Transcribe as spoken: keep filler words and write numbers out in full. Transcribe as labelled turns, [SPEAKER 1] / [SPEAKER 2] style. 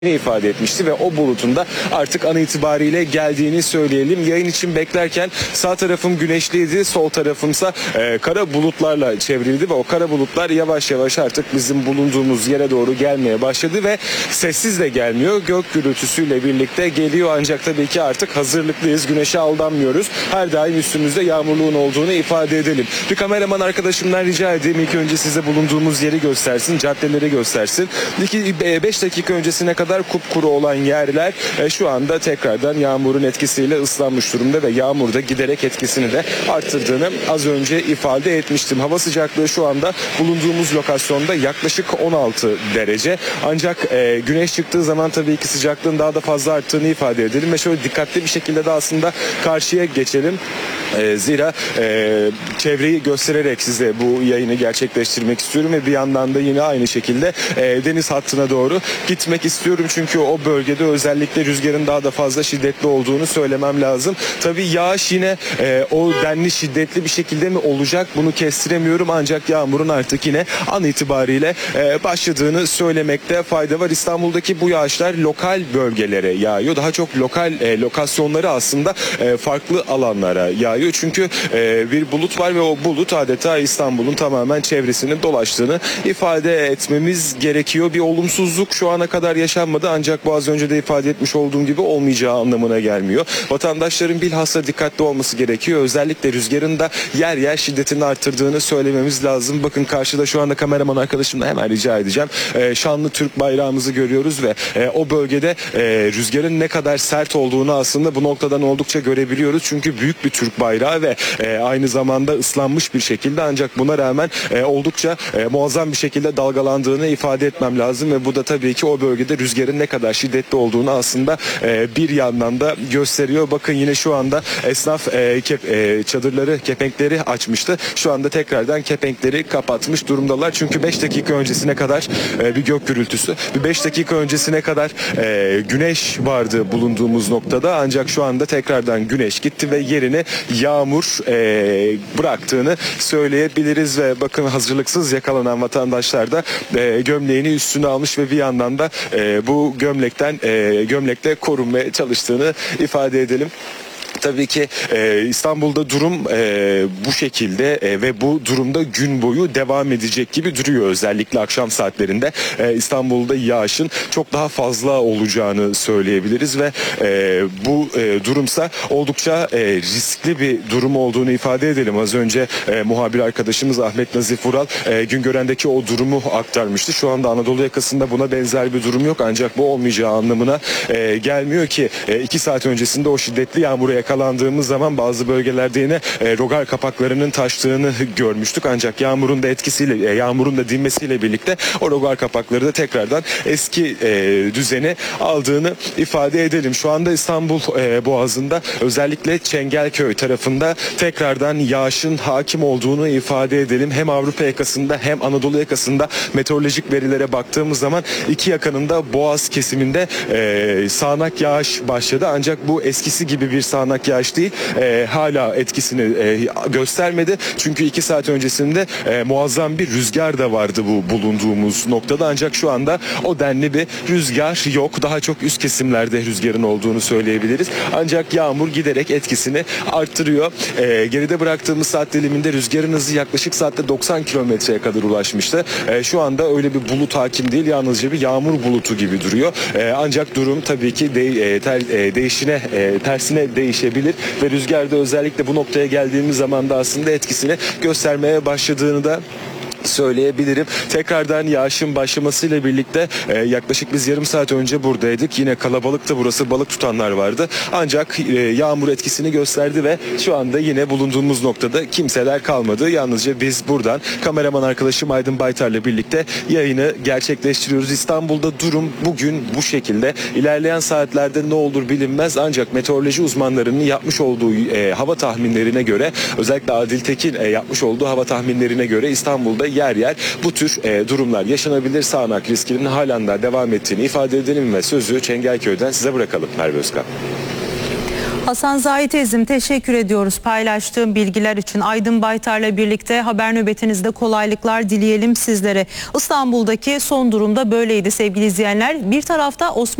[SPEAKER 1] ifade etmişti ve o bulutun da artık an itibariyle geldiğini söyleyelim. Yayın için beklerken sağ tarafım güneşliydi, sol tarafımsa e, kara bulutlarla çevrildi ve o kara bulutlar yavaş yavaş artık bizim bulunduğumuz yere doğru gelmeye başladı ve sessiz de gelmiyor. Gök gürültüsüyle birlikte geliyor ancak tabii ki artık hazırlıklıyız. Güneşe aldanmıyoruz. Her daim üstümüzde yağmurluğun olduğunu ifade edelim. Bir kameraman arkadaşımdan rica edeyim ilk önce size bulunduğumuz yeri göstersin, caddeleri göstersin. beş dakika öncesine kadar kupkuru olan yerler e, şu anda tekrardan yağmurun etkisiyle ıslanmış durumda ve yağmur da giderek etkisini de arttırdığını az önce ifade etmiştim. Hava sıcaklığı şu anda bulunduğumuz lokasyonda yaklaşık on altı derece. Ancak e, güneş çıktığı zaman tabii ki sıcaklığın daha da fazla arttığını ifade edelim ve şöyle dikkatli bir şekilde de aslında karşıya geçelim. E, zira e, çevreyi göstererek size bu yayını gerçekleştirmek istiyorum ve bir yandan da yine aynı şekilde e, deniz hattına doğru gitmek istiyorum. Çünkü o bölgede özellikle rüzgarın daha da fazla şiddetli olduğunu söylemem lazım. Tabii yağış yine e, o denli şiddetli bir şekilde mi olacak bunu kestiremiyorum ancak yağmurun artık yine an itibariyle e, başladığını söylemekte fayda var. İstanbul'daki bu yağışlar lokal bölgelere yağıyor. Daha çok lokal e, lokasyonları aslında e, farklı alanlara yağıyor. Çünkü e, bir bulut var ve o bulut adeta İstanbul'un tamamen çevresinin dolaştığını ifade etmemiz gerekiyor. Bir olumsuzluk şu ana kadar yaşanmadı ancak bu az önce de ifade etmiş olduğum gibi olmayacağı anlamına gelmiyor. Vatandaşların bilhassa dikkatli olması gerekiyor. Özellikle rüzgarın da yer yer şiddetini arttırdığını söylememiz lazım. Bakın karşıda şu anda kameraman arkadaşımla hemen rica edeceğim. E, şanlı Türk bayrağımızı görüyoruz ve e, o bölgede e, rüzgarın ne kadar sert olduğunu aslında bu noktadan oldukça görebiliyoruz. Çünkü büyük bir Türk bayrağı ve e, aynı zamanda ıslanmış bir şekilde ancak buna rağmen e, oldukça e, muazzam bir şekilde dalgalandığını ifade etmem lazım ve bu da tabii ki o bölgede rüzgarın ne kadar şiddetli olduğunu aslında e, bir yandan da gösteriyor. Bakın yine şu anda esnaf e, kep, e, çadırları, kepenkleri açmıştı. Şu anda tekrardan kepenkleri kapatmış durumdalar. Çünkü beş dakika öncesine kadar e, bir gök gürültüsü, bir beş dakika öncesine kadar e, güneş vardı bulunduğumuz noktada. Ancak şu anda tekrardan güneş gitti ve yerini yağmur e, bıraktığını söyleyebiliriz ve bakın hazırlıksız yakalanan vatandaşlar da e, gömleğini üstüne almış ve bir yandan da e, bu gömlekten e, gömlekle korunmaya çalıştığını ifade edelim. Tabii ki e, İstanbul'da durum e, bu şekilde e, ve bu durumda gün boyu devam edecek gibi duruyor. Özellikle akşam saatlerinde e, İstanbul'da yağışın çok daha fazla olacağını söyleyebiliriz ve e, bu e, durumsa oldukça e, riskli bir durum olduğunu ifade edelim. Az önce e, muhabir arkadaşımız Ahmet Nazif Vural e, Güngören'deki o durumu aktarmıştı. Şu anda Anadolu yakasında buna benzer bir durum yok ancak bu olmayacağı anlamına e, gelmiyor ki e, iki saat öncesinde o şiddetli yağmura yakalandığımız zaman bazı bölgelerde yine e, rogar kapaklarının taştığını görmüştük ancak yağmurun da etkisiyle e, yağmurun da dinmesiyle birlikte o rogar kapakları da tekrardan eski e, düzeni aldığını ifade edelim. Şu anda İstanbul e, Boğazı'nda özellikle Çengelköy tarafında tekrardan yağışın hakim olduğunu ifade edelim. Hem Avrupa yakasında hem Anadolu yakasında meteorolojik verilere baktığımız zaman iki yakanın da Boğaz kesiminde e, sağanak yağış başladı ancak bu eskisi gibi bir sağanak yağış değil. E, hala etkisini e, göstermedi. Çünkü iki saat öncesinde e, muazzam bir rüzgar da vardı bu bulunduğumuz noktada. Ancak şu anda o denli bir rüzgar yok. Daha çok üst kesimlerde rüzgarın olduğunu söyleyebiliriz. Ancak yağmur giderek etkisini arttırıyor. E, geride bıraktığımız saat diliminde rüzgarın hızı yaklaşık saatte doksan kilometreye kadar ulaşmıştı. E, şu anda öyle bir bulut hakim değil. Yalnızca bir yağmur bulutu gibi duruyor. E, ancak durum tabii ki de, e, ter, e, değişine e, tersine değişebilir ve rüzgarda özellikle bu noktaya geldiğimiz zaman da aslında etkisini göstermeye başladığını da söyleyebilirim. Tekrardan yağışın başlamasıyla birlikte e, yaklaşık biz yarım saat önce buradaydık. Yine kalabalıktı burası. Balık tutanlar vardı. Ancak e, yağmur etkisini gösterdi ve şu anda yine bulunduğumuz noktada kimseler kalmadı. Yalnızca biz buradan kameraman arkadaşım Aydın Baytar'la birlikte yayını gerçekleştiriyoruz. İstanbul'da durum bugün bu şekilde. İlerleyen saatlerde ne olur bilinmez ancak meteoroloji uzmanlarının yapmış olduğu e, hava tahminlerine göre özellikle Adil Tekin e, yapmış olduğu hava tahminlerine göre İstanbul'da yer yer bu tür e, durumlar yaşanabilir. Sağanak riskinin halen daha devam ettiğini ifade edelim ve sözü Çengelköy'den size bırakalım Merve Özkan.
[SPEAKER 2] Hasan Zahit Ezim, teşekkür ediyoruz paylaştığım bilgiler için. Aydın Baytar'la birlikte haber nöbetinizde kolaylıklar dileyelim sizlere. İstanbul'daki son durumda böyleydi sevgili izleyenler. Bir tarafta Osman